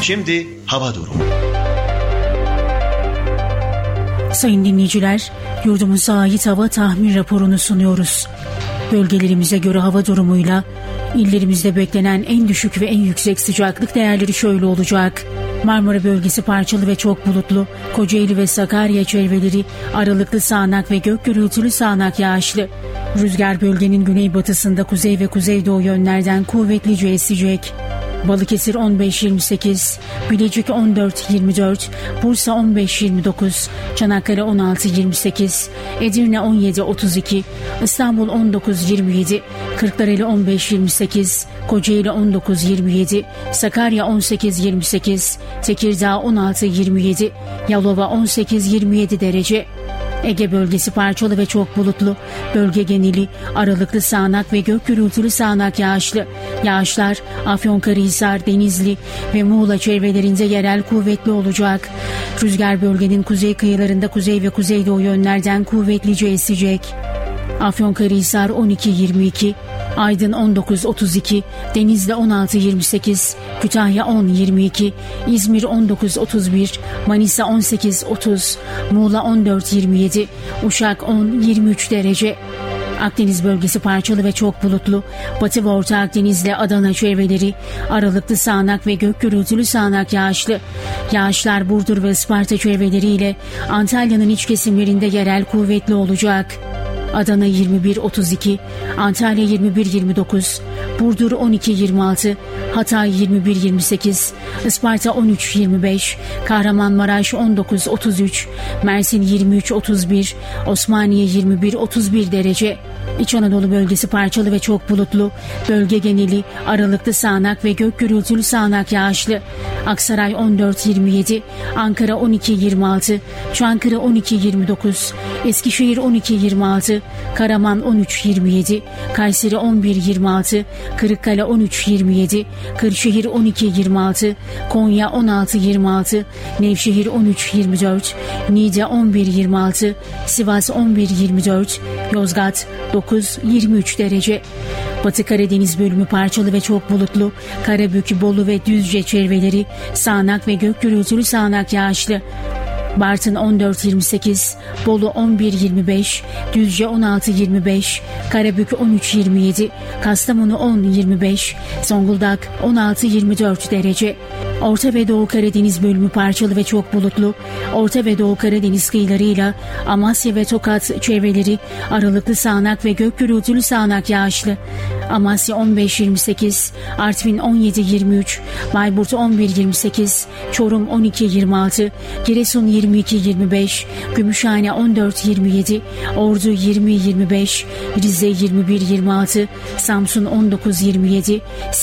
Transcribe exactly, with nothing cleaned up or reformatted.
Şimdi hava durumu. Sayın dinleyiciler, yurdumuza ait hava tahmin raporunu sunuyoruz. Bölgelerimize göre hava durumuyla illerimizde beklenen en düşük ve en yüksek sıcaklık değerleri şöyle olacak. Marmara bölgesi parçalı ve çok bulutlu, Kocaeli ve Sakarya çevreleri aralıklı sağanak ve gök gürültülü sağanak yağışlı. Rüzgar bölgenin güneybatısında kuzey ve kuzeydoğu yönlerden kuvvetlice esecek. Balıkesir on beş yirmi sekiz, Bilecik on dört yirmi dört, Bursa on beş yirmi dokuz, Çanakkale on altı yirmi sekiz, Edirne on yedi otuz iki, İstanbul on dokuz yirmi yedi, Kırklareli on beş yirmi sekiz, Kocaeli on dokuz yirmi yedi, Sakarya on sekiz yirmi sekiz, Tekirdağ on altı yirmi yedi, Yalova on sekiz yirmi yedi derece. Ege bölgesi parçalı ve çok bulutlu. Bölge geneli aralıklı sağanak ve gök gürültülü sağanak yağışlı. Yağışlar Afyonkarahisar, Denizli ve Muğla çevrelerinde yerel kuvvetli olacak. Rüzgar bölgenin kuzey kıyılarında kuzey ve kuzeydoğu yönlerden kuvvetlice esecek. Afyonkarahisar on iki yirmi iki, Aydın on dokuz otuz iki, Denizli on altı yirmi sekiz, Kütahya on yirmi iki, İzmir on dokuz otuz bir, Manisa on sekiz otuz, Muğla on dört yirmi yedi, Uşak on yirmi üç derece. Akdeniz bölgesi parçalı ve çok bulutlu. Batı ve Orta Akdeniz'le Adana çevreleri aralıklı sağanak ve gök gürültülü sağanak yağışlı. Yağışlar Burdur ve Isparta çevreleriyle Antalya'nın iç kesimlerinde yerel kuvvetli olacak. Adana yirmi bir otuz iki, Antalya yirmi bir yirmi dokuz, Burdur on iki yirmi altı, Hatay yirmi bir yirmi sekiz, Isparta on üç yirmi beş, Kahramanmaraş on dokuz otuz üç, Mersin yirmi üç otuz bir, Osmaniye yirmi bir otuz bir derece. İç Anadolu bölgesi parçalı ve çok bulutlu. Bölge geneli aralıklı sağanak ve gök gürültülü sağanak yağışlı. Aksaray on dört yirmi yedi, Ankara on iki yirmi altı, Çankırı on iki yirmi dokuz, Eskişehir on iki yirmi altı, Karaman on üç yirmi yedi, Kayseri on bir yirmi altı, Kırıkkale on üç yirmi yedi, Kırşehir on iki yirmi altı, Konya on altı yirmi altı, Nevşehir on üç yirmi dört, Niğde on bir yirmi altı, Sivas on bir yirmi dört, Yozgat dokuz yirmi üç derece. Batı Karadeniz bölümü parçalı ve çok bulutlu. Karabük, Bolu ve Düzce çevreleri sağanak ve gök gürültülü sağanak yağışlı. Bartın on dört yirmi sekiz, Bolu on bir yirmi beş, Düzce on altı yirmi beş, Karabük on üç yirmi yedi, Kastamonu on yirmi beş, Zonguldak on altı yirmi dört derece. Orta ve Doğu Karadeniz bölümü parçalı ve çok bulutlu. Orta ve Doğu Karadeniz kıyılarıyla Amasya ve Tokat çevreleri aralıklı sağanak ve gök gürültülü sağanak yağışlı. Amasya on beş yirmi sekiz, Artvin on yedi yirmi üç, Bayburt on bir yirmi sekiz, Çorum on iki yirmi altı, Giresun yirmi iki yirmi beş, Gümüşhane on dört yirmi yedi, Ordu yirmi yirmi beş, Rize yirmi bir yirmi altı, Samsun on dokuz yirmi yedi,